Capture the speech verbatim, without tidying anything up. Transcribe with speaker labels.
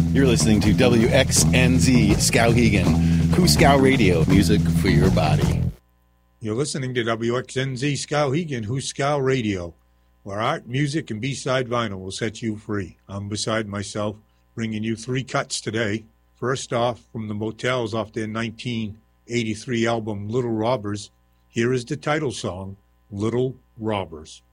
Speaker 1: You're listening to W X N Z Skowhegan, Huskow Radio, music for your body.
Speaker 2: You're listening to W X N Z Skowhegan, Huskow Radio, where art, music, and B-side vinyl will set you free. I'm beside myself, bringing you three cuts today. First off, from the Motels off their nineteen eighty-three album Little Robbers, here is the title song, Little Robbers.